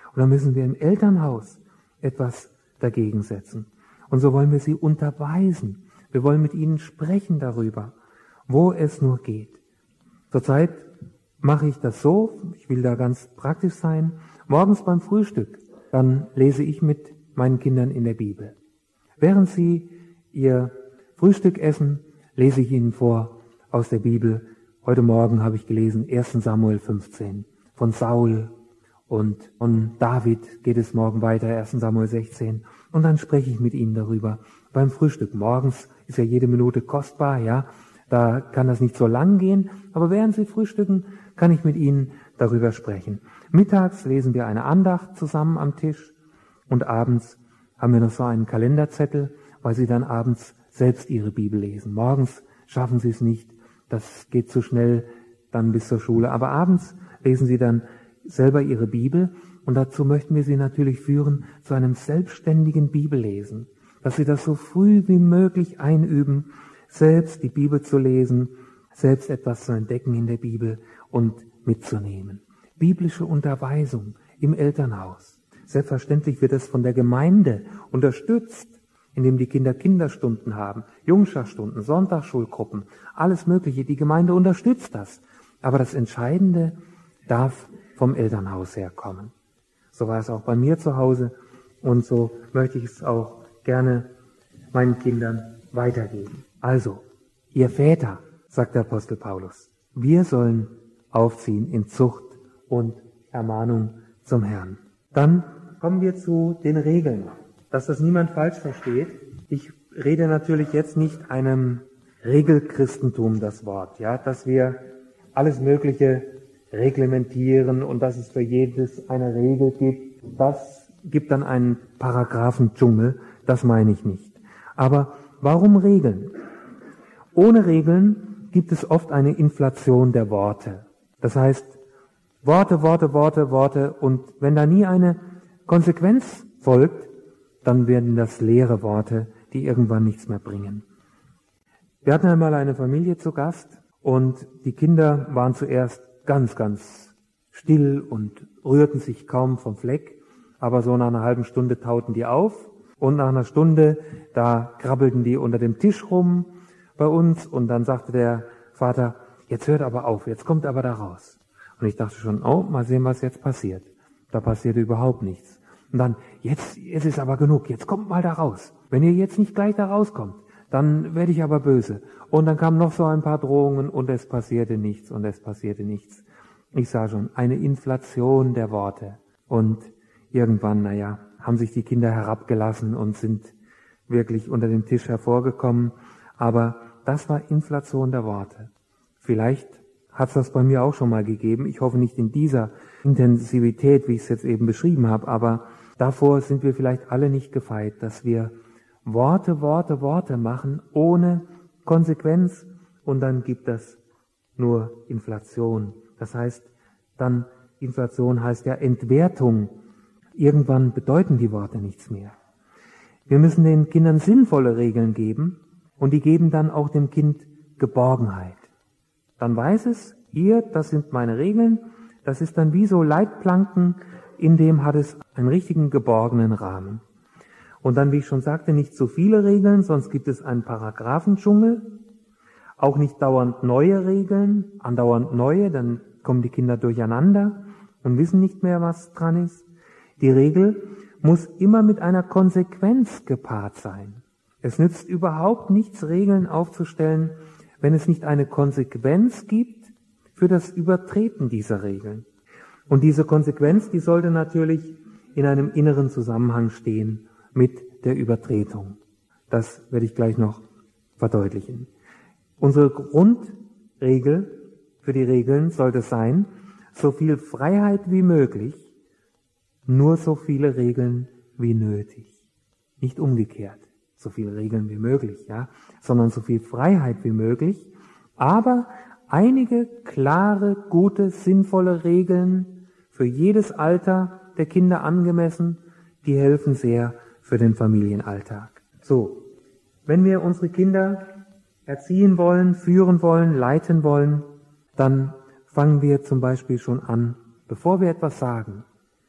Und dann müssen wir im Elternhaus etwas dagegen setzen. Und so wollen wir sie unterweisen. Wir wollen mit ihnen sprechen darüber, wo es nur geht. Zurzeit mache ich das so, ich will da ganz praktisch sein, morgens beim Frühstück, dann lese ich mit meinen Kindern in der Bibel. Während sie ihr Frühstück essen, lese ich ihnen vor aus der Bibel. Heute Morgen habe ich gelesen 1. Samuel 15 von Saul und von David geht es morgen weiter, 1. Samuel 16. Und dann spreche ich mit ihnen darüber. Beim Frühstück morgens ist ja jede Minute kostbar, ja. Da kann das nicht so lang gehen, aber während sie frühstücken, kann ich mit ihnen darüber sprechen. Mittags lesen wir eine Andacht zusammen am Tisch und abends haben wir noch so einen Kalenderzettel, weil sie dann abends selbst ihre Bibel lesen. Morgens schaffen sie es nicht, das geht zu schnell dann bis zur Schule, aber abends lesen sie dann selber ihre Bibel und dazu möchten wir sie natürlich führen zu einem selbstständigen Bibellesen, dass sie das so früh wie möglich einüben, selbst die Bibel zu lesen, selbst etwas zu entdecken in der Bibel und mitzunehmen. Biblische Unterweisung im Elternhaus. Selbstverständlich wird es von der Gemeinde unterstützt, indem die Kinder Kinderstunden haben, Jungscharstunden, Sonntagsschulgruppen, alles Mögliche. Die Gemeinde unterstützt das. Aber das Entscheidende darf vom Elternhaus herkommen. So war es auch bei mir zu Hause und so möchte ich es auch gerne meinen Kindern weitergeben. Also, ihr Väter, sagt der Apostel Paulus, wir sollen aufziehen in Zucht und Ermahnung zum Herrn. Dann kommen wir zu den Regeln, dass das niemand falsch versteht. Ich rede natürlich jetzt nicht einem Regelchristentum das Wort, ja, dass wir alles Mögliche reglementieren und dass es für jedes eine Regel gibt. Das gibt dann einen Paragraphendschungel, das meine ich nicht. Aber warum Regeln? Ohne Regeln gibt es oft eine Inflation der Worte. Das heißt, Worte, Worte, Worte, Worte und wenn da nie eine Konsequenz folgt, dann werden das leere Worte, die irgendwann nichts mehr bringen. Wir hatten einmal eine Familie zu Gast und die Kinder waren zuerst ganz, ganz still und rührten sich kaum vom Fleck, aber so nach einer halben Stunde tauten die auf und nach einer Stunde, da krabbelten die unter dem Tisch rum bei uns und dann sagte der Vater, jetzt hört aber auf, jetzt kommt aber da raus. Und ich dachte schon, oh, mal sehen, was jetzt passiert. Da passierte überhaupt nichts. Und dann, jetzt ist aber genug, jetzt kommt mal da raus. Wenn ihr jetzt nicht gleich da rauskommt, dann werde ich aber böse. Und dann kamen noch so ein paar Drohungen und es passierte nichts und es passierte nichts. Ich sah schon, eine Inflation der Worte. Und irgendwann, haben sich die Kinder herabgelassen und sind wirklich unter dem Tisch hervorgekommen. Aber das war Inflation der Worte. Vielleicht hat es das bei mir auch schon mal gegeben. Ich hoffe nicht in dieser Intensivität, wie ich es jetzt eben beschrieben habe, aber davor sind wir vielleicht alle nicht gefeit, dass wir Worte, Worte, Worte machen, ohne Konsequenz und dann gibt das nur Inflation. Das heißt, dann Inflation heißt ja Entwertung. Irgendwann bedeuten die Worte nichts mehr. Wir müssen den Kindern sinnvolle Regeln geben und die geben dann auch dem Kind Geborgenheit. Dann weiß es, hier, das sind meine Regeln, das ist dann wie so Leitplanken, in dem hat es einen richtigen geborgenen Rahmen. Und dann, wie ich schon sagte, nicht zu viele Regeln, sonst gibt es einen Paragraphendschungel, auch nicht dauernd neue Regeln, andauernd neue, dann kommen die Kinder durcheinander und wissen nicht mehr, was dran ist. Die Regel muss immer mit einer Konsequenz gepaart sein. Es nützt überhaupt nichts, Regeln aufzustellen, wenn es nicht eine Konsequenz gibt für das Übertreten dieser Regeln. Und diese Konsequenz, die sollte natürlich in einem inneren Zusammenhang stehen mit der Übertretung. Das werde ich gleich noch verdeutlichen. Unsere Grundregel für die Regeln sollte sein, so viel Freiheit wie möglich, nur so viele Regeln wie nötig. Nicht umgekehrt. So viele Regeln wie möglich, sondern so viel Freiheit wie möglich, aber einige klare, gute, sinnvolle Regeln für jedes Alter der Kinder angemessen, die helfen sehr für den Familienalltag. So, wenn wir unsere Kinder erziehen wollen, führen wollen, leiten wollen, dann fangen wir zum Beispiel schon an, bevor wir etwas sagen,